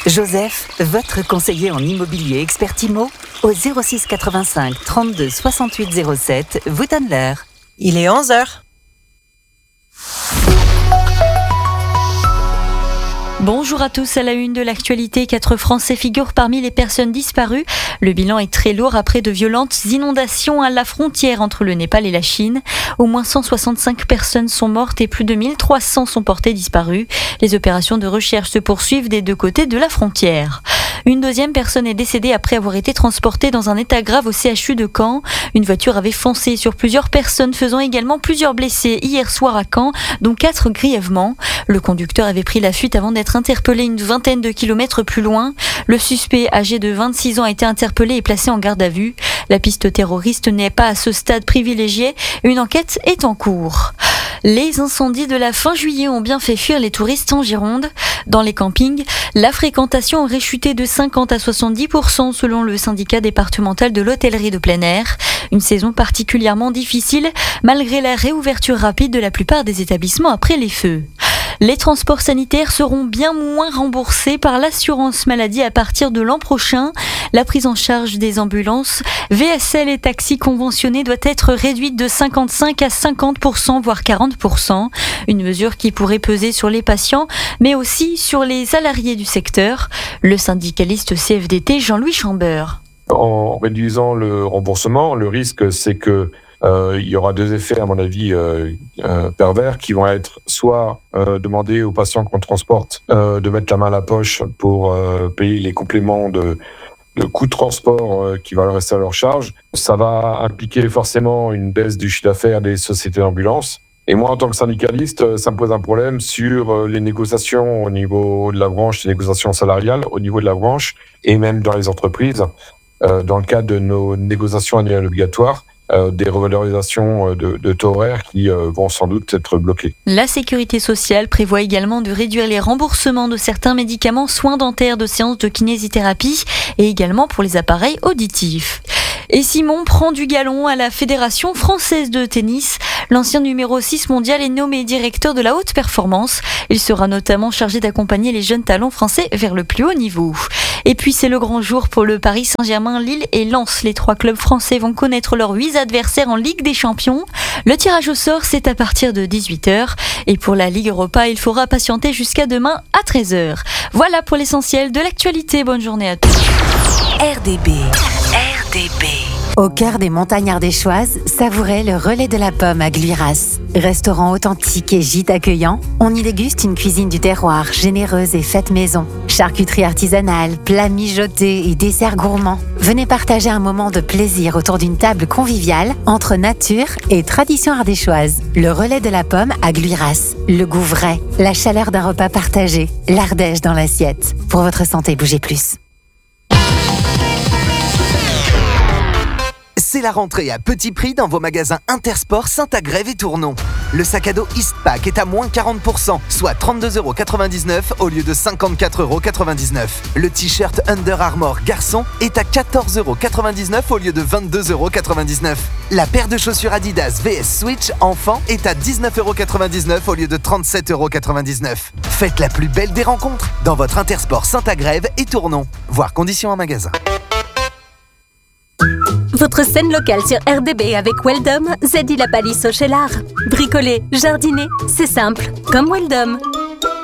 Joseph, votre conseiller en immobilier expert IMO, au 06 85 32 68 07, vous donne l'heure. Il est 11h. Bonjour à tous, à la une de l'actualité, 4 Français figurent parmi les personnes disparues. Le bilan est très lourd après de violentes inondations à la frontière entre le Népal et la Chine. Au moins 165 personnes sont mortes et plus de 1300 sont portées disparues. Les opérations de recherche se poursuivent des deux côtés de la frontière. Une deuxième personne est décédée après avoir été transportée dans un état grave au CHU de Caen. Une voiture avait foncé sur plusieurs personnes, faisant également plusieurs blessés hier soir à Caen, dont 4 grièvement. Le conducteur avait pris la fuite avant d'être interpellé une vingtaine de kilomètres plus loin. Le suspect, âgé de 26 ans, a été interpellé et placé en garde à vue. La piste terroriste n'est pas à ce stade privilégiée. Une enquête est en cours. Les incendies de la fin juillet ont bien fait fuir les touristes en Gironde. Dans les campings, la fréquentation aurait chuté de 50 à 70% selon le syndicat départemental de l'hôtellerie de plein air. Une saison particulièrement difficile malgré la réouverture rapide de la plupart des établissements après les feux. Les transports sanitaires seront bien moins remboursés par l'assurance maladie à partir de l'an prochain. La prise en charge des ambulances, VSL et taxis conventionnés doit être réduite de 55 à 50%, voire 40%. Une mesure qui pourrait peser sur les patients, mais aussi sur les salariés du secteur. Le syndicaliste CFDT Jean-Louis Chambeur. En réduisant le remboursement, le risque c'est que il y aura 2 effets, à mon avis, pervers, qui vont être soit demander aux patients qu'on transporte de mettre la main à la poche pour payer les compléments de coûts de transport qui va leur rester à leur charge. Ça va impliquer forcément une baisse du chiffre d'affaires des sociétés d'ambulance. Et moi, en tant que syndicaliste, ça me pose un problème sur les négociations au niveau de la branche, les négociations salariales au niveau de la branche, et même dans les entreprises, dans le cadre de nos négociations annuelles obligatoires, des revalorisations de taux horaires qui vont sans doute être bloquées. La sécurité sociale prévoit également de réduire les remboursements de certains médicaments, soins dentaires, de séances de kinésithérapie et également pour les appareils auditifs. Et Simon prend du galon à la Fédération française de tennis. L'ancien numéro 6 mondial est nommé directeur de la haute performance. Il sera notamment chargé d'accompagner les jeunes talents français vers le plus haut niveau. Et puis c'est le grand jour pour le Paris Saint-Germain, Lille et Lens. Les 3 clubs français vont connaître leurs 8 adversaires en Ligue des Champions. Le tirage au sort, c'est à partir de 18h. Et pour la Ligue Europa, il faudra patienter jusqu'à demain à 13h. Voilà pour l'essentiel de l'actualité. Bonne journée à tous. RDB. Au cœur des montagnes ardéchoises, savourez le relais de la pomme à Gluiras. Restaurant authentique et gîte accueillant, on y déguste une cuisine du terroir généreuse et faite maison. Charcuterie artisanale, plats mijotés et desserts gourmands. Venez partager un moment de plaisir autour d'une table conviviale entre nature et tradition ardéchoise. Le relais de la pomme à Gluiras. Le goût vrai, la chaleur d'un repas partagé, l'Ardèche dans l'assiette. Pour votre santé, bougez plus. C'est la rentrée à petit prix dans vos magasins Intersport Saint-Agrève et Tournon. Le sac à dos Eastpak est à moins 40%, soit 32,99€ au lieu de 54,99€. Le t-shirt Under Armour garçon est à 14,99€ au lieu de 22,99€. La paire de chaussures Adidas VS Switch enfant est à 19,99€ au lieu de 37,99€. Faites la plus belle des rencontres dans votre Intersport Saint-Agrève et Tournon. Voir conditions en magasin. Votre scène locale sur RDB avec Weldom, Zeddy la palisse au Cheylard. Bricoler, jardiner, c'est simple, comme Weldom.